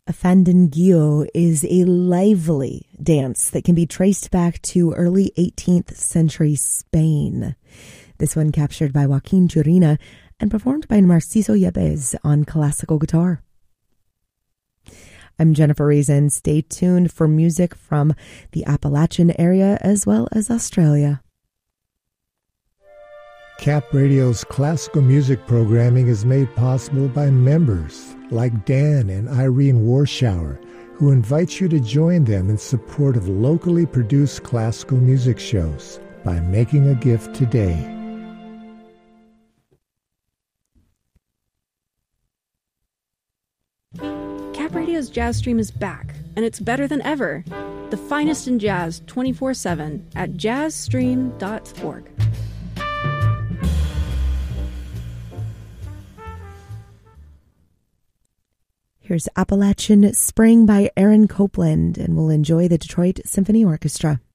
A fandanguillo is a lively dance that can be traced back to early 18th century Spain. This one captured by Joaquin Turina and performed by Narciso Yepes on classical guitar. I'm Jennifer Reason. Stay tuned for music from the Appalachian area as well as Australia. Cap Radio's classical music programming is made possible by members like Dan and Irene Warschauer, who invite you to join them in support of locally produced classical music shows by making a gift today. Cap Radio's Jazz Stream is back, and it's better than ever. The finest in jazz 24/7 at jazzstream.org. Here's Appalachian Spring by Aaron Copland, and we'll enjoy the Detroit Symphony Orchestra.